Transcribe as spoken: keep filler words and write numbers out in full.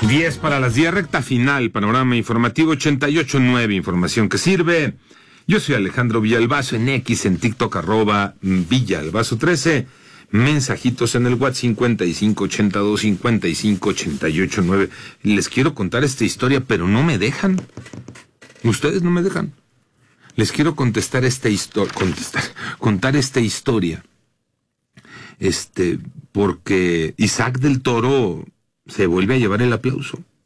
diez para las diez, recta final, panorama informativo ochenta y ocho nueve, información que sirve. Yo soy Alejandro Villalbazo, en X, en TikTok, arroba Villalbazo trece. Mensajitos en el WhatsApp cincuenta y cinco ochenta y dos cincuenta y cinco ochenta y ocho nueve. Les quiero contar esta historia, pero no me dejan. Ustedes no me dejan. Les quiero contestar esta historia, contestar, contar esta historia. Este, porque Isaac del Toro se vuelve a llevar el aplauso.